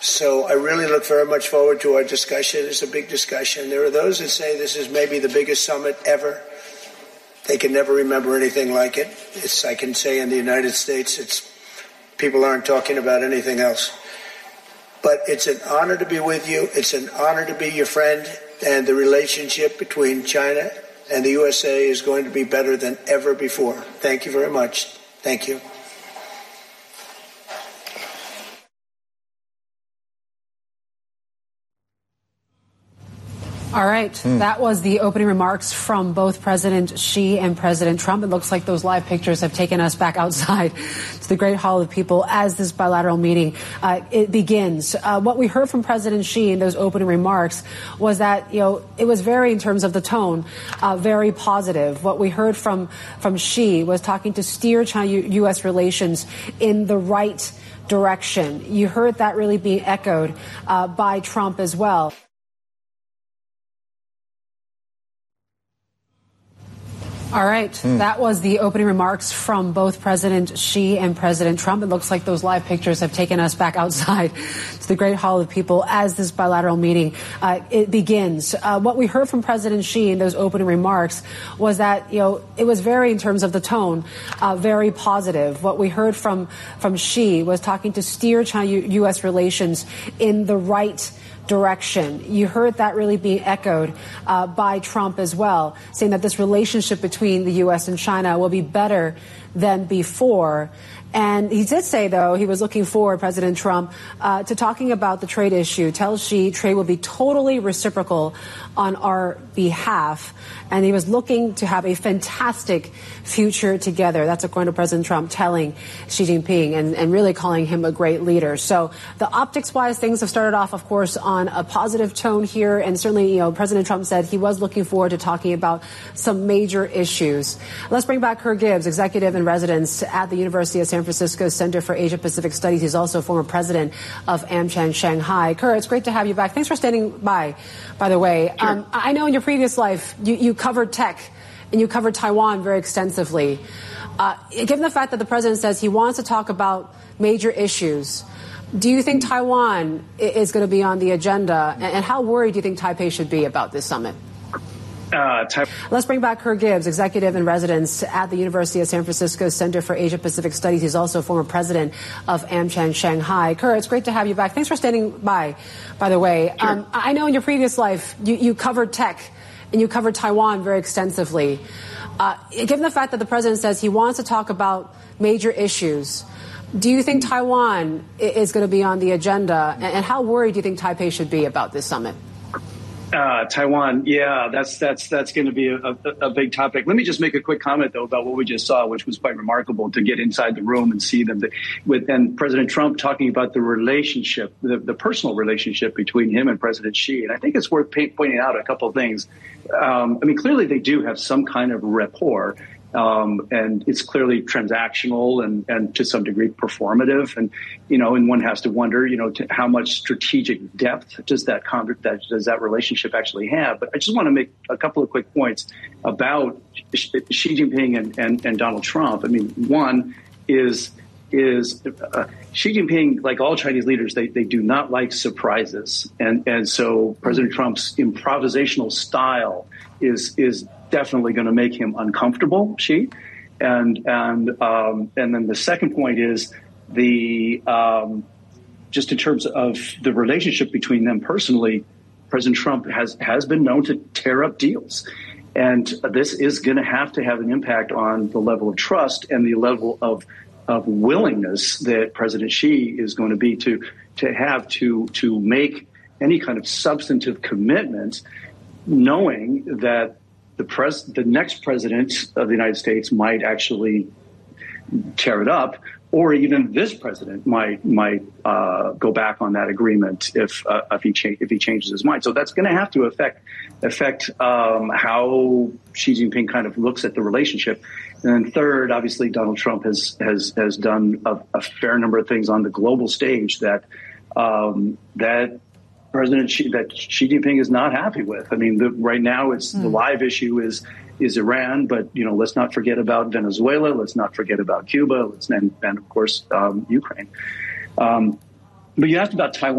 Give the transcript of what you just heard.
So I really look very much forward to our discussion. It's a big discussion. There are those that say this is maybe the biggest summit ever. They can never remember anything like it. I can say in the United States, people aren't talking about anything else. But it's an honor to be with you. It's an honor to be your friend. And the relationship between China and the USA is going to be better than ever before. Thank you very much. Thank you. All right. That was the opening remarks from both President Xi and President Trump. It looks like those live pictures have taken us back outside to the Great Hall of People as this bilateral meeting it begins. What we heard from President Xi in those opening remarks was that, it was very, in terms of the tone, very positive. What we heard from Xi was talking to steer China-U.S. relations in the right direction. You heard that really being echoed by Trump as well. All right. That was the opening remarks from both President Xi and President Trump. It looks like those live pictures have taken us back outside to the Great Hall of People as this bilateral meeting it begins. What we heard from President Xi in those opening remarks was that, it was very, in terms of the tone, very positive. What we heard from Xi was talking to steer China-U.S. relations in the right direction. You heard that really being echoed by Trump as well, saying that this relationship between the U.S. and China will be better than before. And he did say, though, he was looking forward, President Trump, to talking about the trade issue. Tells Xi trade will be totally reciprocal on our behalf. And he was looking to have a fantastic future together. That's according to President Trump telling Xi Jinping and really calling him a great leader. So the optics-wise, things have started off, of course, on a positive tone here. And certainly, President Trump said he was looking forward to talking about some major issues. Let's bring back Kerr Gibbs, executive in residence at the University of San Francisco Center for Asia Pacific Studies. He's also former president of AmCham Shanghai. Kerr, it's great to have you back. Thanks for standing by the way. Sure. I know in your previous life, you covered tech and you covered Taiwan very extensively. Given the fact that the president says he wants to talk about major issues, do you think Taiwan is going to be on the agenda? And how worried do you think Taipei should be about this summit? Let's bring back Kerr Gibbs, executive in residence at the University of San Francisco Center for Asia Pacific Studies. He's also former president of AmCham Shanghai. Kerr, it's great to have you back. Thanks for standing by the way. Sure. I know in your previous life, you covered tech and you covered Taiwan very extensively. Given the fact that the president says he wants to talk about major issues, do you think Taiwan is going to be on the agenda? And how worried do you think Taipei should be about this summit? Taiwan, yeah, that's going to be a big topic. Let me just make a quick comment, though, about what we just saw, which was quite remarkable to get inside the room and see them. And President Trump talking about the relationship, the personal relationship between him and President Xi. And I think it's worth pointing out a couple of things. Clearly they do have some kind of rapport. And it's clearly transactional and to some degree performative. And, and one has to wonder, how much strategic depth does that relationship actually have? But I just want to make a couple of quick points about Xi Jinping and Donald Trump. One is Xi Jinping, like all Chinese leaders, they do not like surprises. And so President Trump's improvisational style is definitely going to make him uncomfortable, Xi. And then the second point is just in terms of the relationship between them personally, President Trump has been known to tear up deals. And this is going to have an impact on the level of trust and the level of willingness that President Xi is going to be to have to make any kind of substantive commitment, knowing that the next president of the United States might actually tear it up, or even this president might go back on that agreement if he changes his mind. So that's going to have to affect how Xi Jinping kind of looks at the relationship. And then third, obviously, Donald Trump has done a fair number of things on the global stage that Xi Jinping is not happy with. Right now the live issue is Iran, but let's not forget about Venezuela, let's not forget about Cuba, and of course Ukraine. But you asked about Taiwan.